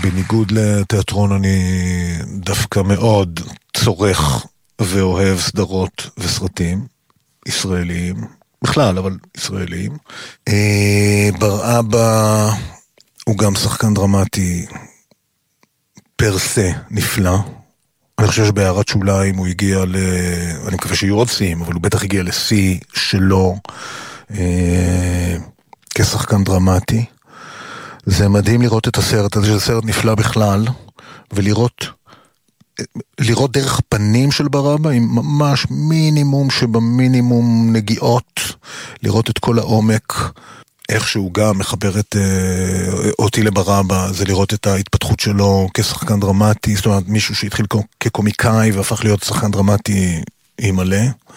בניגוד לתיאטרון אני דווקא מאוד צורך ואוהב סדרות וסרטים ישראליים, בכלל, אבל ישראליים. בר אבא הוא גם שחקן דרמטי פרסה נפלא. אני חושב שבהערת שוליים הוא הגיע אני מקווה שיהיו עוד שיאים, אבל הוא בטח הגיע לשיא שלו כשחקן דרמטי. זה מדהים לראות את הסרט הזה, שזה סרט נפלא בכלל, ולראות דרך פנים של בר אבא, עם ממש מינימום שבמינימום נגיעות, לראות את כל העומק, איך שהוא גם מחבר אותי לבר אבא, זה לראות את ההתפתחות שלו כשחקן דרמטי, זאת אומרת מישהו שהתחיל כקומיקאי והפך להיות שחקן דרמטי מלא.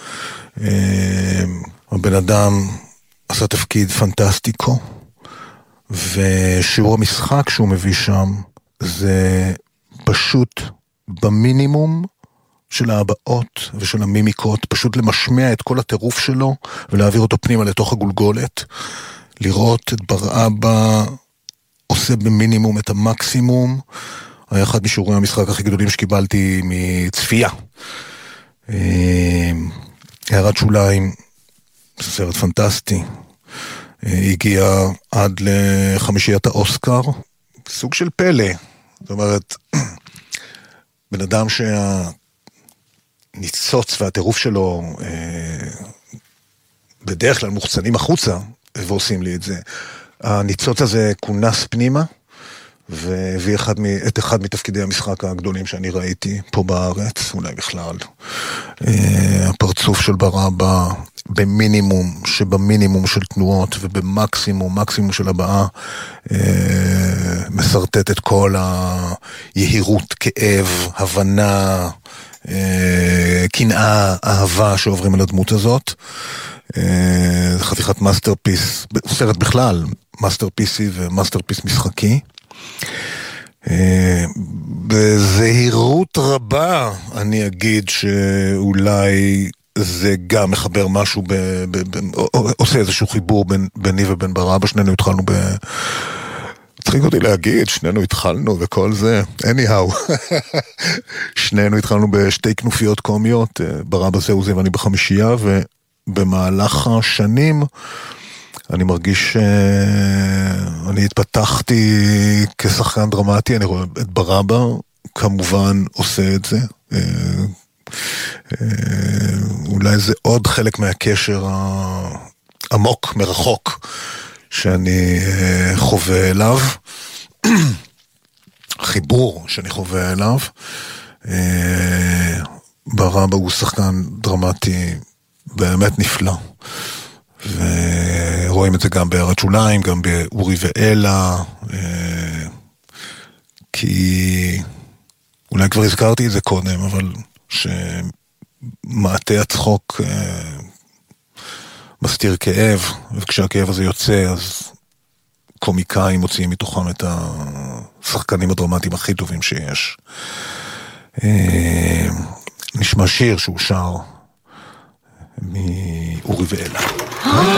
הבן אדם עשה תפקיד פנטסטיקו, ושיעור המשחק שהוא מביא שם זה פשוט במינימום של ההבעות ושל המימיקות, פשוט למשמע את כל הטירוף שלו ולהעביר אותו פנימה לתוך הגולגולת, לראות את בר אבא עושה במינימום את המקסימום. היה אחד משיעורי המשחק הכי גדולים שקיבלתי מצפייה. הערת שוליים, זה סרט פנטסטי, הגיע עד לחמישיית האוסקר, סוג של פלא. זאת אומרת, בן אדם שהניצוץ והטירוף שלו בדרך כלל מוחצנים החוצה, ועושים לי את זה. הניצוץ הזה כונס פנימה, והביא את אחד מתפקידי המשחק הגדולים שאני ראיתי פה בארץ, אולי בכלל. הפרצוף של בר אבא במינימום, שבמינימום של תנועות, מקסימום של הבאה, מסרטט את כל היהירות, כאב, הבנה, קנאה, אהבה שעוברים על הדמות הזאת. חתיכת מאסטרפיס, סרט בכלל, מאסטרפיסי ומאסטרפיס משחקי. בזהירות רבה אני אגיד שאולי זה גם מחבר משהו, עושה איזשהו חיבור ביני ובין בר אבא. שנינו התחלנו צריכים אותי להגיד, שנינו התחלנו וכל זה, anyhow. שנינו התחלנו בשתי כנופיות קומיות, בר אבא זה ואני בחמישייה, ובמהלך השנים אני מרגיש שאני התפתחתי כשחקן דרמטי. אני רואה את בר אבא כמובן עושה את זה, אולי זה עוד חלק מהקשר העמוק מרחוק שאני חווה אליו, חיבור שאני חווה אליו. בר אבא הוא שחקן דרמטי באמת נפלא, ורואים את זה גם בהערת שוליים, גם באורי ואלה, כי אולי כבר הזכרתי את זה קודם, אבל שמעטה הצחוק מסתיר כאב, וכשהכאב הזה יוצא, אז קומיקאים מוציאים מתוכם את השחקנים הדרמטיים הכי טובים שיש. נשמע שיר שהוא שר מאורי ואלה.